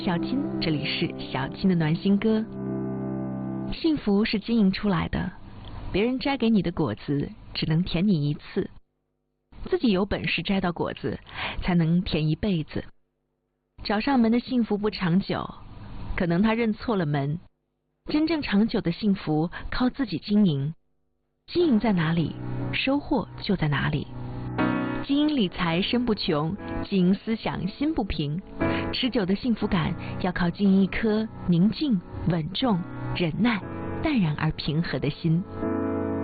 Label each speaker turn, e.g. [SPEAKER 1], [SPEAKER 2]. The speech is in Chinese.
[SPEAKER 1] 小青，这里是小青的暖心歌。幸福是经营出来的，别人摘给你的果子只能甜你一次，自己有本事摘到果子，才能甜一辈子。找上门的幸福不长久，可能他认错了门。真正长久的幸福靠自己经营，经营在哪里，收获就在哪里。经营理财身不穷，经营思想心不平。持久的幸福感要靠经营一颗宁静、稳重、忍耐、淡然而平和的心。